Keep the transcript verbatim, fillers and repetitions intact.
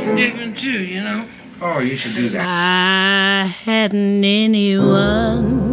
something different too, you know. Oh, you should do that. I hadn't anyone